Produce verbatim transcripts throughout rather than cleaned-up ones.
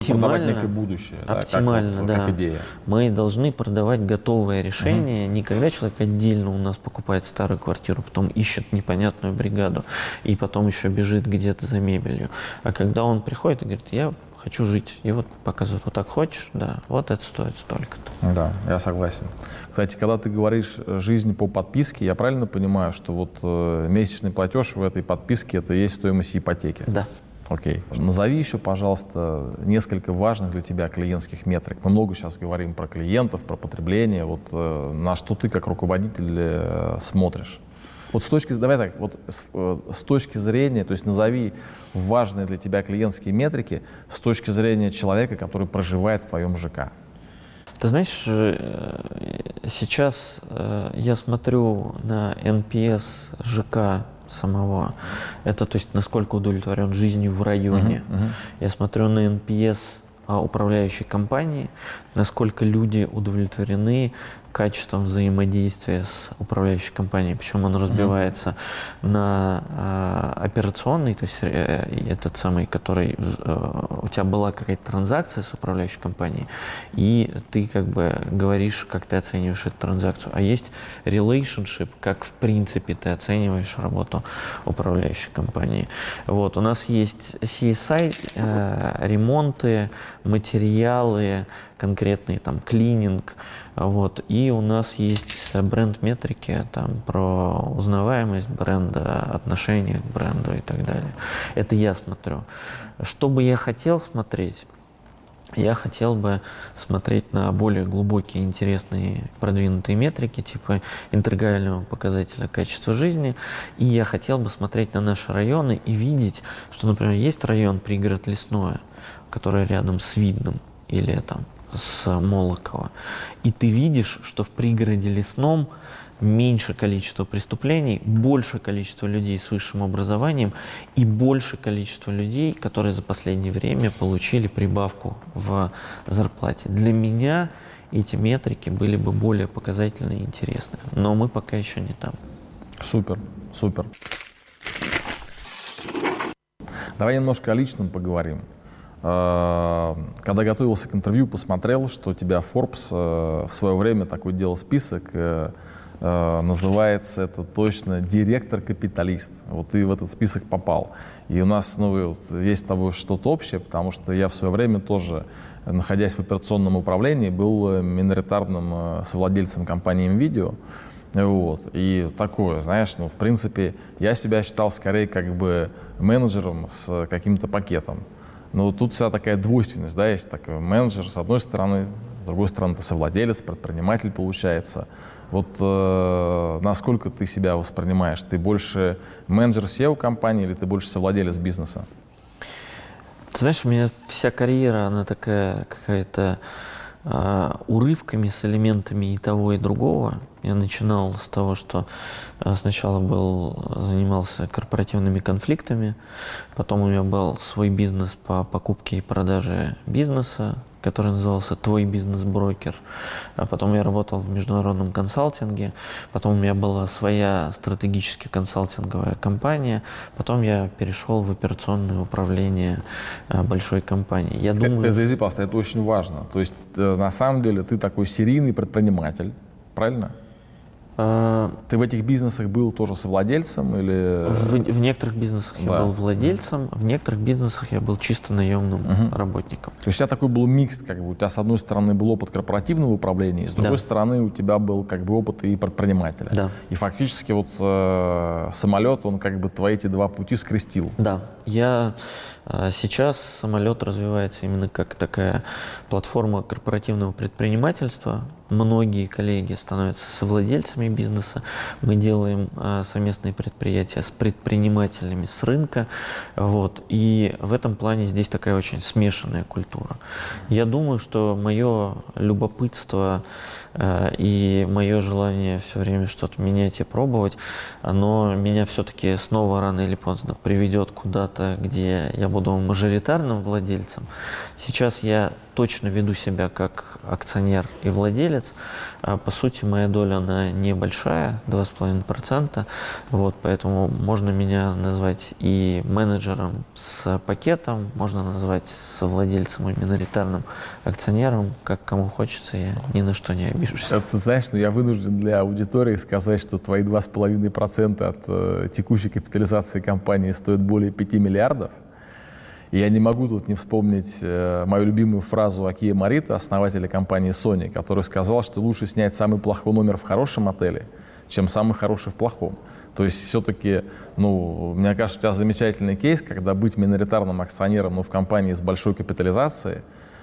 продавать некое будущее, оптимально, да, как, вот, да. как идея. Мы должны продавать готовое решение, угу. не когда человек отдельно у нас покупает старую квартиру, потом ищет непонятную бригаду и потом еще бежит где-то за мебелью, а когда он приходит и говорит, я хочу жить, и вот показывают, вот так хочешь, да, вот это стоит столько-то. Да, я согласен. Кстати, когда ты говоришь «жизнь по подписке», я правильно понимаю, что вот э, месячный платеж в этой подписке – это и есть стоимость ипотеки? Да. Окей. Назови еще, пожалуйста, несколько важных для тебя клиентских метрик. Мы много сейчас говорим про клиентов, про потребление. Вот э, на что ты как руководитель э, смотришь? Вот с точки, давай так, вот с, э, с точки зрения, то есть назови важные для тебя клиентские метрики с точки зрения человека, который проживает в твоем ЖК. Ты знаешь, сейчас я смотрю на эн пи эс ЖК самого. Это, то есть, насколько удовлетворен жизнью в районе. Uh-huh, uh-huh. Я смотрю на эн пи эс управляющей компании, насколько люди удовлетворены качеством взаимодействия с управляющей компанией. Причем он разбивается mm-hmm. на э, операционный, то есть э, этот самый, который э, у тебя была какая-то транзакция с управляющей компанией, и ты как бы говоришь, как ты оцениваешь эту транзакцию. А есть relationship, как в принципе ты оцениваешь работу управляющей компании. Вот, у нас есть си эс ай, э, ремонты, материалы, конкретный там клининг, вот, и у нас есть бренд-метрики там про узнаваемость бренда, отношение к бренду и так далее. Это я смотрю. Что бы я хотел смотреть? Я хотел бы смотреть на более глубокие, интересные, продвинутые метрики, типа интегрального показателя качества жизни. И я хотел бы смотреть на наши районы и видеть, что, например, есть район пригород Лесное, который рядом с Видным или там с Молоково. И ты видишь, что в пригороде Лесном меньше количество преступлений, больше количество людей с высшим образованием и больше количество людей, которые за последнее время получили прибавку в зарплате. Для меня эти метрики были бы более показательны и интересны. Но мы пока еще не там. Супер, супер. Давай немножко о личном поговорим. Когда готовился к интервью, посмотрел, что у тебя Forbes в свое время такой делал список, называется это точно «Директор-капиталист». Вот ты в этот список попал. И у нас ну, вот, есть с тобой что-то общее, потому что я в свое время тоже, находясь в операционном управлении, был миноритарным совладельцем компании МВидео. Вот. И такое, знаешь, ну, в принципе, я себя считал скорее как бы менеджером с каким-то пакетом. Но тут вся такая двойственность, да, есть такой менеджер с одной стороны, с другой стороны ты совладелец, предприниматель получается. Вот э, насколько ты себя воспринимаешь? Ты больше менеджер сео компании или ты больше совладелец бизнеса? Ты знаешь, у меня вся карьера, она такая какая-то э, урывками с элементами и того, и другого. Я начинал с того, что сначала был, занимался корпоративными конфликтами, потом у меня был свой бизнес по покупке и продаже бизнеса, который назывался «Твой бизнес-брокер». А потом я работал в международном консалтинге, потом у меня была своя стратегически консалтинговая компания, потом я перешел в операционное управление большой компании. Я думаю, это, извини, пожалуйста, это очень важно. То есть, на самом деле, ты такой серийный предприниматель, правильно? Ты в этих бизнесах был тоже совладельцем или… В, в некоторых бизнесах да. я был владельцем, в некоторых бизнесах я был чисто наемным угу. работником. То есть у тебя такой был микс, как бы у тебя с одной стороны был опыт корпоративного управления, с другой да. стороны у тебя был как бы опыт и предпринимателя. Да. И фактически вот э, самолет, он как бы твои эти два пути скрестил. Да, я… Сейчас самолет развивается именно как такая платформа корпоративного предпринимательства. Многие коллеги становятся совладельцами бизнеса. Мы делаем а, совместные предприятия с предпринимателями с рынка. Вот. И в этом плане здесь такая очень смешанная культура. Я думаю, что мое любопытство И мое желание все время что-то менять и пробовать, оно меня все-таки снова рано или поздно приведет куда-то, где я буду мажоритарным владельцем. Сейчас я точно веду себя как акционер и владелец. А по сути, моя доля, она небольшая, два с половиной процента. Вот, поэтому можно меня назвать и менеджером с пакетом, можно назвать совладельцем и миноритарным акционером, как кому хочется, я ни на что не обижусь. Ты знаешь, ну, я вынужден для аудитории сказать, что твои два с половиной процента от э, текущей капитализации компании стоят более пяти миллиардов. И я не могу тут не вспомнить э, мою любимую фразу Акия Морита, основателя компании Sony, который сказал, что лучше снять самый плохой номер в хорошем отеле, чем самый хороший в плохом. То есть все-таки, ну, мне кажется, у тебя замечательный кейс, когда быть миноритарным акционером, ну, в компании с большой капитализацией,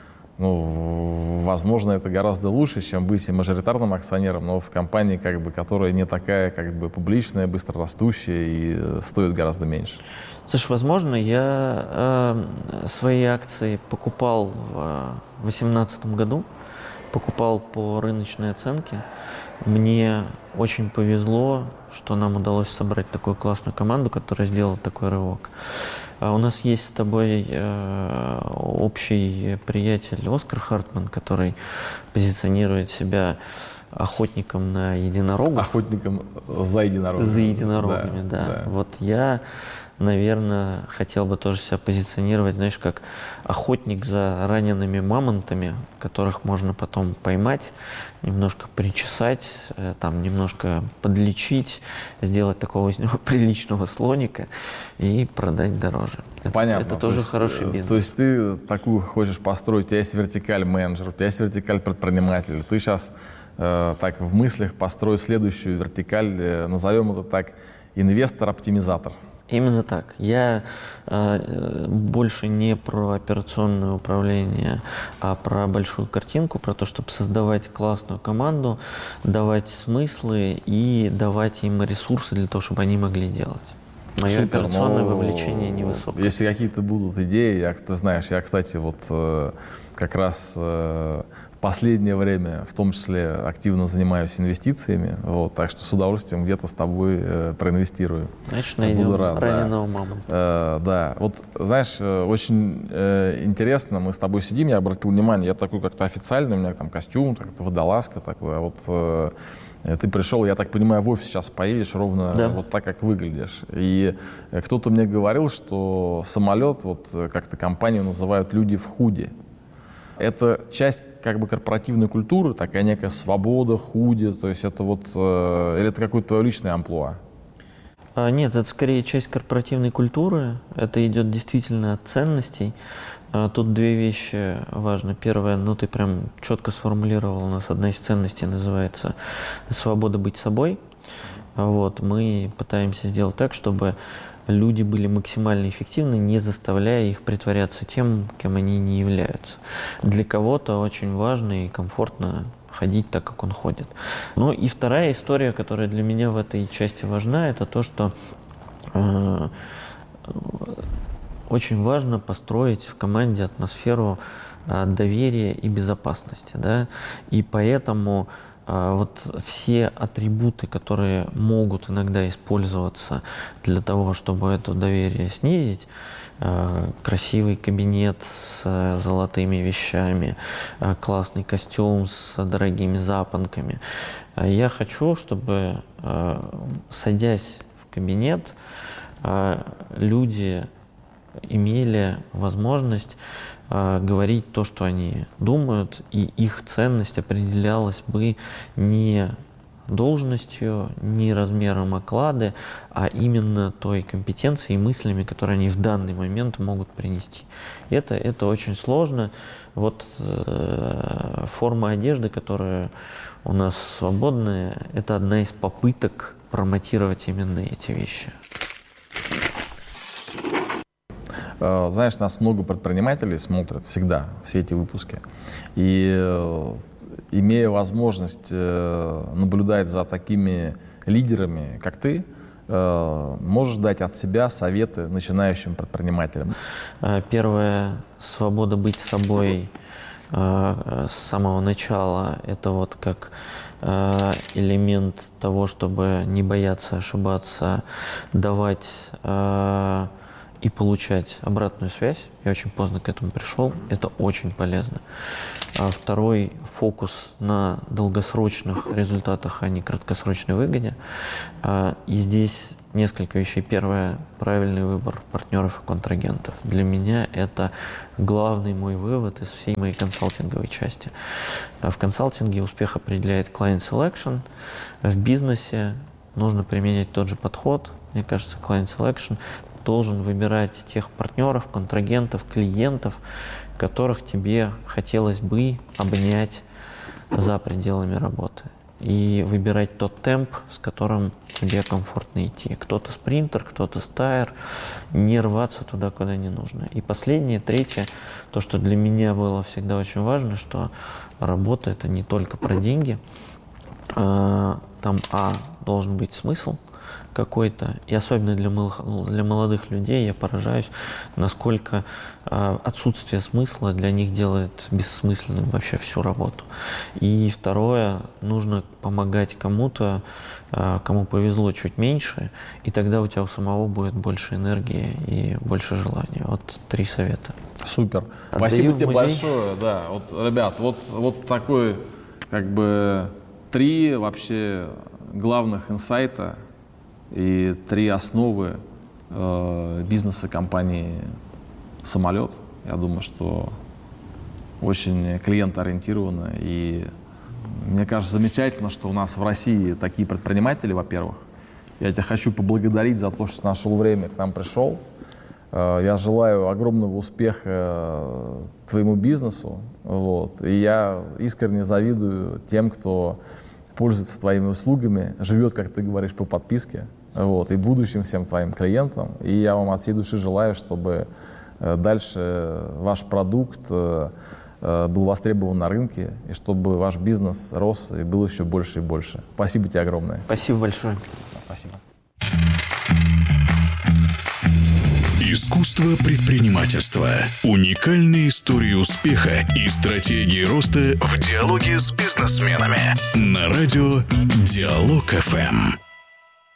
ну, возможно, это гораздо лучше, чем быть и мажоритарным акционером, но в компании, как бы, которая не такая, как бы, публичная, быстрорастущая и стоит гораздо меньше. Слушай, возможно, я э, свои акции покупал в две тысячи восемнадцатом году, покупал по рыночной оценке. Мне очень повезло, что нам удалось собрать такую классную команду, которая сделала такой рывок. А у нас есть с тобой э, общий приятель Оскар Хартман, который позиционирует себя охотником на единорогов. Охотником за единорогами. За единорогами, да. да. да. Вот я, наверное, хотел бы тоже себя позиционировать, знаешь, как охотник за ранеными мамонтами, которых можно потом поймать, немножко причесать, там, немножко подлечить, сделать такого из него приличного слоника и продать дороже. Понятно. Это, это тоже есть, хороший бизнес. То есть ты такую хочешь построить, у тебя есть вертикаль менеджер, у тебя есть вертикаль предприниматель, ты сейчас э, так в мыслях построишь следующую вертикаль, э, назовем это так, инвестор-оптимизатор. Именно так. Я э, больше не про операционное управление, а про большую картинку, про то, чтобы создавать классную команду, давать смыслы и давать им ресурсы для того, чтобы они могли делать. Мое Супер, операционное вовлечение невысокое. Если какие-то будут идеи, я, ты знаешь, я, кстати, вот э, как раз э, в последнее время, в том числе, активно занимаюсь инвестициями, вот, так что с удовольствием где-то с тобой э, проинвестирую. Значит, найдем раненого да. мамонта. Э, да, вот, знаешь, э, очень э, интересно, мы с тобой сидим, я обратил внимание, я такой как-то официальный, у меня там костюм, как-то водолазка такой, а вот э, ты пришел, я так понимаю, в офис сейчас поедешь ровно да. вот так, как выглядишь. И кто-то мне говорил, что самолет, вот как-то компанию называют люди в худи. Это часть как бы корпоративной культуры, такая некая свобода, худи, то есть это вот, или это какое-то твое личное амплуа? А, нет, это скорее часть корпоративной культуры, это идет действительно от ценностей. А, тут две вещи важны. Первое, ну ты прям четко сформулировал, у нас одна из ценностей называется «свобода быть собой». Вот, мы пытаемся сделать так, чтобы люди были максимально эффективны, не заставляя их притворяться тем, кем они не являются. Для кого-то очень важно и комфортно ходить так, как он ходит. Ну и вторая история, которая для меня в этой части важна, это то, что э, очень важно построить в команде атмосферу э, доверия и безопасности. Да? И поэтому вот все атрибуты, которые могут иногда использоваться для того, чтобы это доверие снизить, красивый кабинет с золотыми вещами, классный костюм с дорогими запонками. Я хочу, чтобы, садясь в кабинет, люди имели возможность говорить то, что они думают, и их ценность определялась бы не должностью, не размером оклада, а именно той компетенцией и мыслями, которые они в данный момент могут принести. Это, это очень сложно. Вот э, форма одежды, которая у нас свободная, это одна из попыток промотировать именно эти вещи. Знаешь, нас много предпринимателей смотрят всегда, все эти выпуски. И имея возможность наблюдать за такими лидерами, как ты, можешь дать от себя советы начинающим предпринимателям? Первое, свобода быть собой э, с самого начала. Это вот как э, элемент того, чтобы не бояться ошибаться, давать э, и получать обратную связь. Я очень поздно к этому пришел. Это очень полезно. А второй фокус на долгосрочных результатах, а не краткосрочной выгоде. А, и здесь несколько вещей. Первое – правильный выбор партнеров и контрагентов. Для меня это главный мой вывод из всей моей консалтинговой части. В консалтинге успех определяет client selection. В бизнесе нужно применять тот же подход. Мне кажется, client selection должен выбирать тех партнеров, контрагентов, клиентов, которых тебе хотелось бы обнять за пределами работы. И выбирать тот темп, с которым тебе комфортно идти. Кто-то спринтер, кто-то стайер. Не рваться туда, куда не нужно. И последнее, третье, то, что для меня было всегда очень важно, что работа — это не только про деньги. Там, а, должен быть смысл какой-то, и особенно для, мол, для молодых людей я поражаюсь, насколько э, отсутствие смысла для них делает бессмысленным вообще всю работу. И второе, нужно помогать кому-то, э, кому повезло чуть меньше, и тогда у тебя у самого будет больше энергии и больше желания. Вот три совета. Супер. Отдаю Спасибо тебе музей. большое. Да, вот, ребят, вот, вот такой, как бы, три вообще главных инсайта и три основы э, бизнеса компании «Самолет». Я думаю, что очень клиентоориентировано. И мне кажется, замечательно, что у нас в России такие предприниматели, во-первых. Я тебя хочу поблагодарить за то, что нашел время, к нам пришел. Э, я желаю огромного успеха твоему бизнесу. Вот. И я искренне завидую тем, кто пользуется твоими услугами, живет, как ты говоришь, по подписке. Вот, и будущим всем твоим клиентам. И я вам от всей души желаю, чтобы дальше ваш продукт был востребован на рынке, и чтобы ваш бизнес рос и был еще больше и больше. Спасибо тебе огромное. Спасибо большое. Спасибо. Искусство предпринимательства. Уникальные истории успеха и стратегии роста в диалоге с бизнесменами. На радио Диалог эф эм.